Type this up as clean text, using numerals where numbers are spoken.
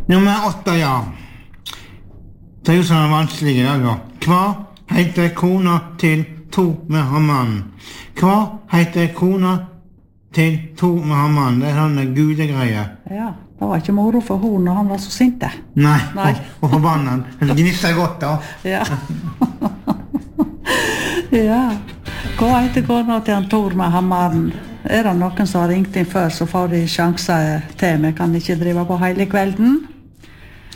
Nummer 8, ja. Det er jo sånn vanskelig i dag, da. Hva heter kona til Thor Hammann? Hva heter kona til Thor Hammann? Det er sånne gudegreier. Ja, det var ikke moro for hun når han var så sinte. Nei. Og forbannet. Det gnisser godt, da. Ja. Ja. Hva heter kona til han Thor Hammann? Er det noen som har ringt inn før, så får de sjanser til. Vi kan ikke drive på hele kvelden.